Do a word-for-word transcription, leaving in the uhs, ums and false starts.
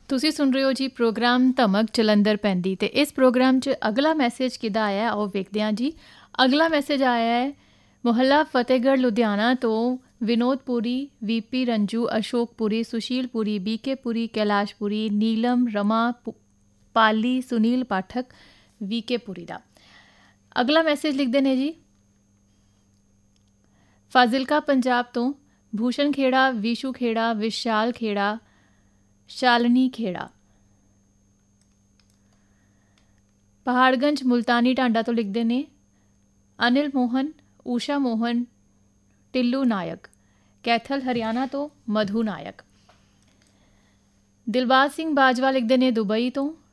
ਤੁਸੀਂ ਸੁਣ ਰਹੇ ਹੋ ਜੀ ਪ੍ਰੋਗਰਾਮ ਧਮਕ ਜਲੰਧਰ ਪੈਂਦੀ ਅਤੇ ਇਸ ਪ੍ਰੋਗਰਾਮ 'ਚ ਅਗਲਾ ਮੈਸੇਜ ਕਿਹਦਾ ਆਇਆ ਉਹ ਵੇਖਦੇ ਹਾਂ ਜੀ। ਅਗਲਾ ਮੈਸੇਜ ਆਇਆ ਹੈ ਮੁਹੱਲਾ ਫਤਿਹਗੜ੍ਹ ਲੁਧਿਆਣਾ ਤੋਂ ਵਿਨੋਦ ਪੁਰੀ, ਵੀਪੀ ਰੰਜੂ, ਅਸ਼ੋਕ ਪੁਰੀ, ਸੁਸ਼ੀਲ ਪੁਰੀ, ਬੀਕੇ ਪੁਰੀ, ਕੈਲਾਸ਼ ਪੁਰੀ, ਨੀਲਮ, ਰਮਾ, ਪਾਲੀ, ਸੁਨੀਲ ਪਾਠਕ, ਵੀਕੇ ਪੁਰੀ ਦਾ। ਅਗਲਾ ਮੈਸੇਜ ਲਿਖਦੇ ਨੇ ਜੀ ਫਾਜ਼ਿਲਕਾ ਪੰਜਾਬ ਤੋਂ ਭੂਸ਼ਣ ਖੇੜਾ, ਵਿਸ਼ੂ ਖੇੜਾ, ਵਿਸ਼ਾਲ ਖੇੜਾ, ਸ਼ਾਲਨੀ ਖੇੜਾ। ਪਹਾੜਗੰਜ ਮੁਲਤਾਨੀ ਢਾਂਡਾ ਤੋਂ ਲਿਖਦੇ ਨੇ ਅਨਿਲ ਮੋਹਨ, ਊਸ਼ਾ ਮੋਹਨ, ਟਿੱਲੂ ਨਾਇਕ। ਕੈਥਲ ਹਰਿਆਣਾ ਤੋਂ ਮਧੂ ਨਾਇਕ। ਦਿਲਬਾਗ ਸਿੰਘ ਬਾਜਵਾ ਲਿਖਦੇ ਨੇ ਦੁਬਈ ਤੋਂ